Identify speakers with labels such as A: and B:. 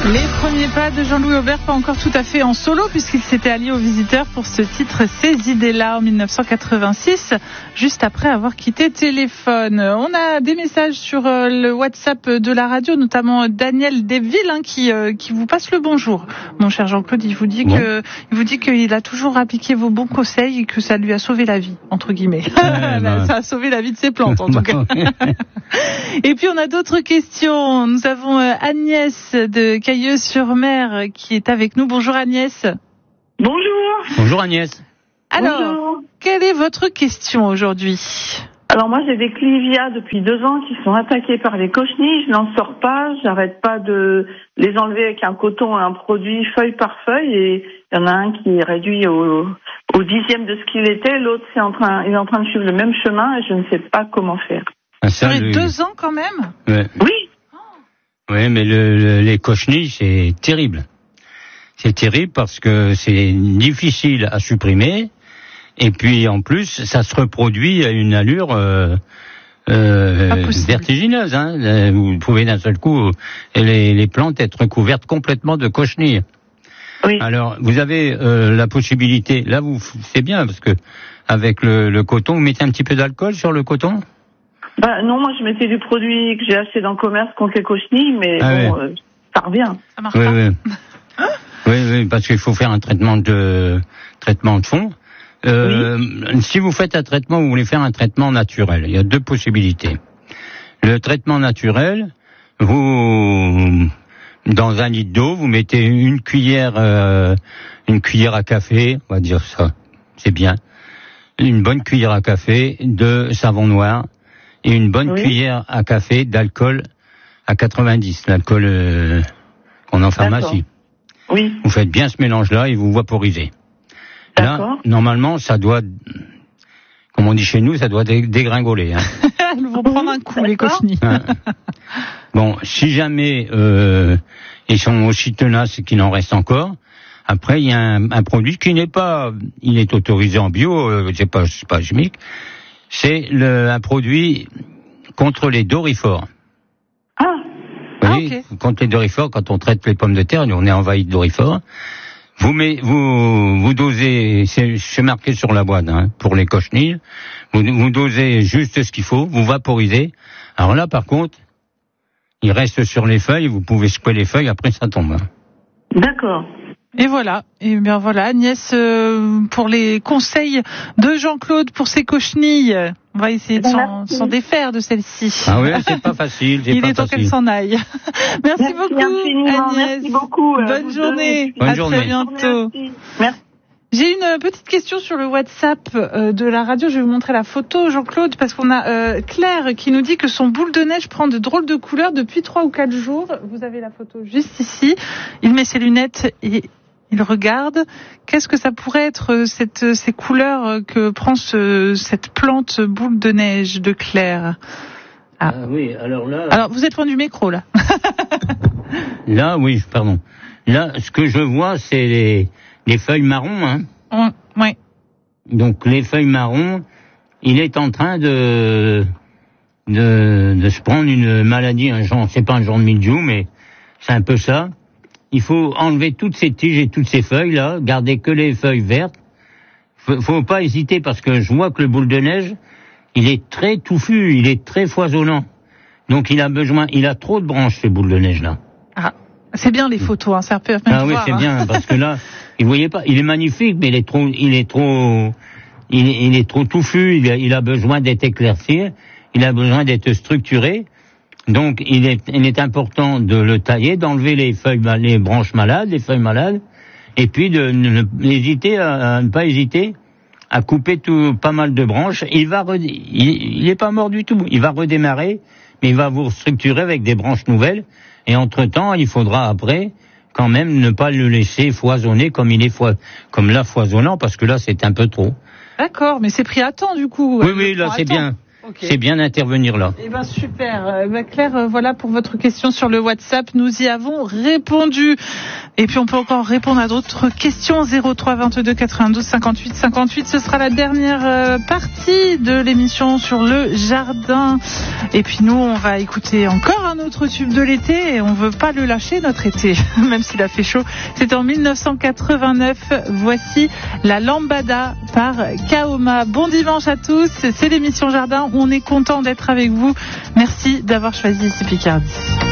A: Les premiers pas de Jean-Louis Aubert, pas encore tout à fait en solo, puisqu'il s'était allié aux Visiteurs pour ce titre Ces idées-là en 1986, juste après avoir quitté Téléphone. On a des messages sur le WhatsApp de la radio, notamment Daniel Desvilles qui vous passe le bonjour. Mon cher Jean-Claude, il vous dit qu'il a toujours appliqué vos bons conseils et que ça lui a sauvé la vie, entre guillemets. Ça a sauvé la vie de ses plantes, en tout cas. Et puis on a d'autres questions. Nous avons Agnès de Cailleux-sur-Mer qui est avec nous. Bonjour Agnès.
B: Bonjour.
C: Bonjour Agnès.
A: Alors,
B: Bonjour.
A: Quelle est votre question aujourd'hui ?
B: Alors moi j'ai des clivias depuis 2 ans qui sont attaqués par les cochenilles, je n'en sors pas, j'arrête pas de les enlever avec un coton et un produit feuille par feuille, et il y en a un qui est réduit au 10e de ce qu'il était, l'autre il est en train de suivre le même chemin et je ne sais pas comment faire.
A: Ça fait 2 ans quand même ?
C: Ouais.
B: Oui.
C: Oui, mais les cochenilles, c'est terrible. C'est terrible parce que c'est difficile à supprimer. Et puis, en plus, ça se reproduit à une allure vertigineuse. Hein. Vous pouvez d'un seul coup, les plantes être couvertes complètement de cochenilles.
B: Oui.
C: Alors, vous avez la possibilité... Là, c'est bien, parce que avec le coton, vous mettez un petit peu d'alcool sur le coton ?
B: Non, moi je mettais du produit que j'ai acheté dans le commerce contre les cochenilles, mais ça revient.
A: Ça marche pas.
C: Oui, parce qu'il faut faire un traitement de fond. Si vous faites un traitement, vous voulez faire un traitement naturel, il y a 2 possibilités. Le traitement naturel, dans un litre d'eau, vous mettez une cuillère à café, on va dire ça, c'est bien, une bonne cuillère à café de savon noir et une bonne cuillère à café d'alcool à 90, l'alcool qu'on a en pharmacie.
B: Oui.
C: Vous faites bien ce mélange-là et vous vaporisez. Là, normalement, ça doit, comme on dit chez nous, ça doit dégringoler. Hein.
A: Elles vont prendre un coup, les cochenilles.
C: Hein. Bon, si jamais ils sont aussi tenaces et qu'il en reste encore, après, il y a un produit qui n'est pas... Il est autorisé en bio, c'est pas chimique. C'est un produit contre les dorifores.
B: Ah.
C: Vous voyez, contre les dorifores, quand on traite les pommes de terre, on est envahi de dorifores. Vous dosez, c'est marqué sur la boîte, hein, pour les cochenilles. Vous dosez juste ce qu'il faut, vous vaporisez. Alors là, par contre, il reste sur les feuilles, vous pouvez secouer les feuilles, après ça tombe. Hein.
B: D'accord.
A: Et voilà, Agnès, pour les conseils de Jean-Claude pour ses cochenilles. On va essayer de s'en défaire de celle-ci.
C: Ah oui, c'est pas facile.
A: Il est temps qu'elle s'en aille. Merci beaucoup,
B: infiniment.
A: Agnès.
B: Merci beaucoup.
A: Bonne journée.
C: Bonne
A: à
C: journée.
A: Très bientôt.
B: Merci.
A: J'ai une petite question sur le WhatsApp de la radio. Je vais vous montrer la photo, Jean-Claude, parce qu'on a Claire qui nous dit que son boule de neige prend de drôles de couleurs depuis 3 ou 4 jours. Vous avez la photo juste ici. Il met ses lunettes et il regarde. Qu'est-ce que ça pourrait être ces couleurs que prend cette plante boule de neige de Claire ?
C: Oui, alors là...
A: Alors, vous êtes loin du micro, là.
C: Là, oui, pardon. Là, ce que je vois, c'est les feuilles marron, hein.
A: Oui.
C: Donc, les feuilles marron, il est en train de se prendre une maladie, c'est pas un genre de mildiou, mais c'est un peu ça. Il faut enlever toutes ces tiges et toutes ces feuilles-là, garder que les feuilles vertes. Faut pas hésiter parce que je vois que le boule de neige, il est très touffu, il est très foisonnant. Donc il a trop de branches, ce boule de neige-là. Ah,
A: c'est bien les photos, hein, ça peut même
C: Ah oui,
A: voir,
C: c'est
A: hein.
C: bien, parce que là, vous voyez pas, il est magnifique, mais il est trop touffu, il a besoin d'être éclairci, il a besoin d'être structuré. Donc, il est important de le tailler, d'enlever les branches malades, les feuilles malades, et puis de ne pas hésiter à couper pas mal de branches. Il est pas mort du tout. Il va redémarrer, mais il va vous structurer avec des branches nouvelles. Et entre-temps, il faudra après, quand même, ne pas le laisser foisonner comme foisonnant, parce que là, c'est un peu trop.
A: D'accord, mais c'est pris à temps, du coup.
C: Oui, là, c'est bien. c'est bien d'intervenir là.
A: Eh ben super. Claire, voilà pour votre question sur le WhatsApp. Nous y avons répondu. Et puis on peut encore répondre à d'autres questions. 03 22 92 58 58. Ce sera la dernière partie de l'émission sur le jardin. Et puis nous, on va écouter encore un autre tube de l'été et on veut pas le lâcher, notre été, même s'il a fait chaud. C'était en 1989. Voici la Lambada par Kaoma. Bon dimanche à tous. C'est l'émission Jardin. On est content d'être avec vous. Merci d'avoir choisi ici Picardie.